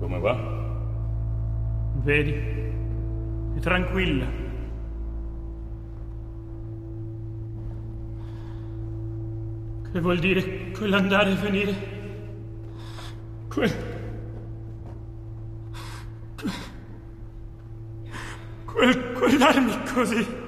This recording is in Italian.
Come va? Vedi? È tranquilla. Che vuol dire quell'andare e venire? Quel darmi così.